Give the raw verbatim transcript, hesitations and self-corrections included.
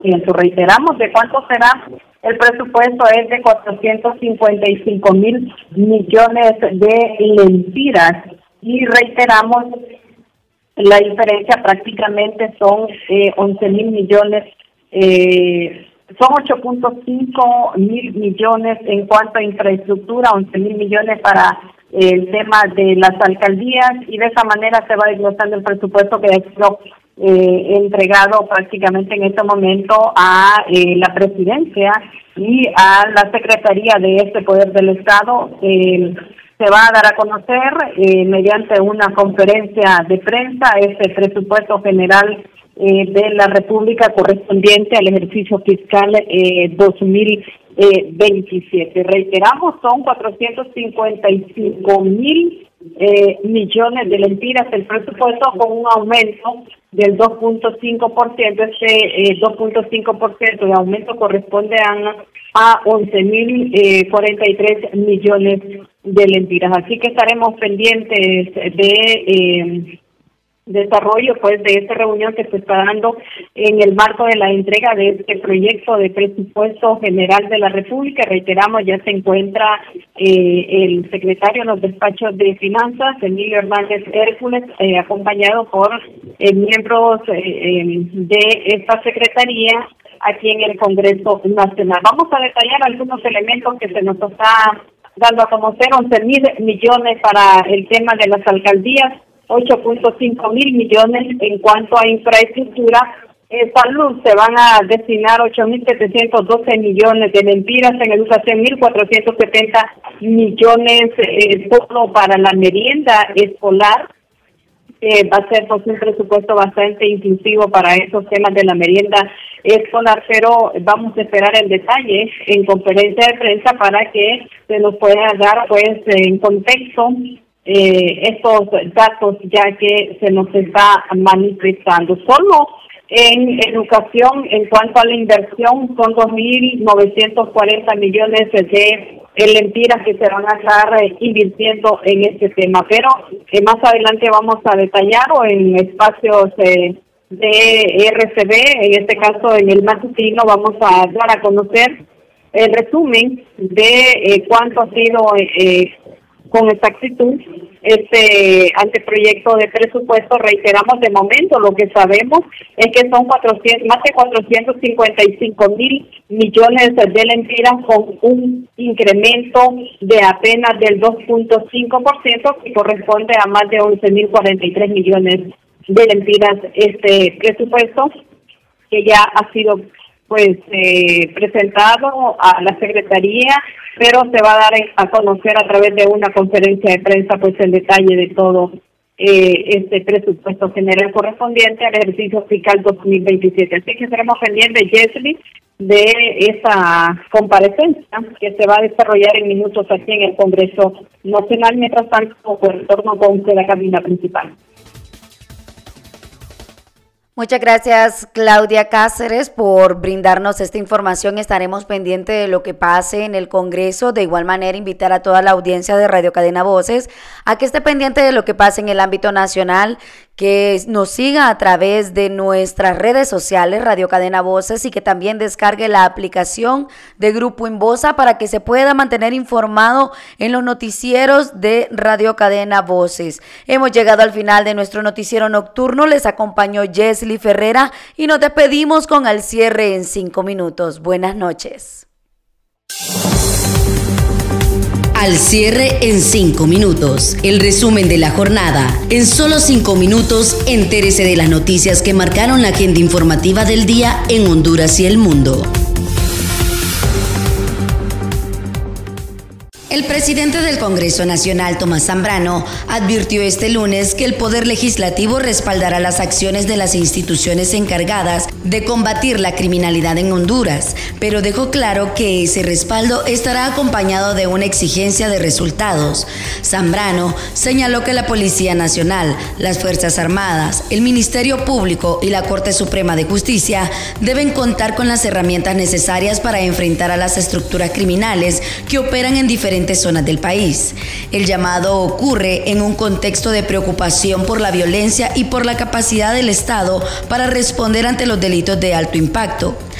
Reiteramos de cuánto será. El presupuesto es de cuatrocientos cincuenta y cinco mil millones de lempiras y reiteramos la diferencia prácticamente son eh, once mil millones, eh, son ocho punto cinco mil millones en cuanto a infraestructura, once mil millones para el tema de las alcaldías y de esa manera se va desglosando el presupuesto que ha sido eh, entregado prácticamente en este momento a eh, la presidencia y a la Secretaría de este Poder del Estado. Eh, se va a dar a conocer eh, mediante una conferencia de prensa este presupuesto general eh, de la República correspondiente al ejercicio fiscal eh, dos mil veintisiete. Reiteramos, son cuatrocientos cincuenta y cinco mil eh, millones de lempiras el presupuesto con un aumento del dos punto cinco por ciento. Este eh, dos punto cinco por ciento de aumento corresponde a, a once mil cuarenta y tres millones de lempiras. Así que estaremos pendientes de eh, desarrollo pues de esta reunión que se está dando en el marco de la entrega de este proyecto de presupuesto general de la República. Reiteramos, ya se encuentra eh, el secretario en los despachos de finanzas, Emilio Hernández Hércules, eh, acompañado por eh, miembros eh, eh, de esta secretaría aquí en el Congreso Nacional. Vamos a detallar algunos elementos que se nos está dando a conocer. Once mil millones para el tema de las alcaldías, ocho punto cinco mil millones en cuanto a infraestructura. En salud se van a destinar ocho mil setecientos doce millones de lempiras, en educación mil cuatrocientos setenta millones eh, solo para la merienda escolar. Eh, va a ser pues un presupuesto bastante inclusivo para esos temas de la merienda escolar, pero vamos a esperar el detalle en conferencia de prensa para que se nos pueda dar pues en contexto Eh, estos datos ya que se nos está manifestando. Solo en educación, en cuanto a la inversión, son dos mil novecientos cuarenta millones de lempiras que se van a estar eh, invirtiendo en este tema, pero eh, más adelante vamos a detallar o en espacios eh, de R C B, en este caso en el matutino, vamos a dar a conocer el resumen de eh, cuánto ha sido eh, con exactitud este anteproyecto de presupuesto. Reiteramos, de momento lo que sabemos es que son cuatrocientos, más de cuatrocientos cincuenta y cinco mil millones de lempiras con un incremento de apenas del dos punto cinco por ciento que corresponde a más de once mil cuarenta y tres millones de lempiras este presupuesto que ya ha sido pues eh, presentado a la Secretaría, pero se va a dar a conocer a través de una conferencia de prensa pues el detalle de todo eh, este presupuesto general correspondiente al ejercicio fiscal dos mil veintisiete. Así que estaremos pendientes, Jesly, de esa comparecencia que se va a desarrollar en minutos aquí en el Congreso Nacional. Mientras tanto, por retorno con la cabina principal. Muchas gracias, Claudia Cáceres, por brindarnos esta información. Estaremos pendientes de lo que pase en el Congreso. De igual manera, invitar a toda la audiencia de Radio Cadena Voces a que esté pendiente de lo que pase en el ámbito nacional, que nos siga a través de nuestras redes sociales, Radio Cadena Voces, y que también descargue la aplicación de Grupo Invoza para que se pueda mantener informado en los noticieros de Radio Cadena Voces. Hemos llegado al final de nuestro noticiero nocturno. Les acompañó Jesly Ferrera y nos despedimos con el cierre en cinco minutos. Buenas noches. Al cierre en cinco minutos. El resumen de la jornada. En solo cinco minutos, entérese de las noticias que marcaron la agenda informativa del día en Honduras y el mundo. El presidente del Congreso Nacional, Tomás Zambrano, advirtió este lunes que el Poder Legislativo respaldará las acciones de las instituciones encargadas de combatir la criminalidad en Honduras, pero dejó claro que ese respaldo estará acompañado de una exigencia de resultados. Zambrano señaló que la Policía Nacional, las Fuerzas Armadas, el Ministerio Público y la Corte Suprema de Justicia deben contar con las herramientas necesarias para enfrentar a las estructuras criminales que operan en diferentes diferentes zonas del país. El llamado ocurre en un contexto de preocupación por la violencia y por la capacidad del Estado para responder ante los delitos de alto impacto.